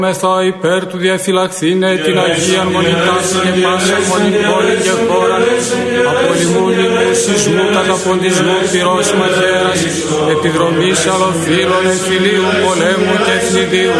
Μεθά υπέρ του διαφυλαχθήνε την Αγία Μονιτάση και πάσα μονή πόλη και χώρα, από λιμούνι σεισμού, καταποντισμού, πυρός μαχαίρας, επιδρομής αλλοφύλων, εμφυλίου, πολέμου και εθνιδίου,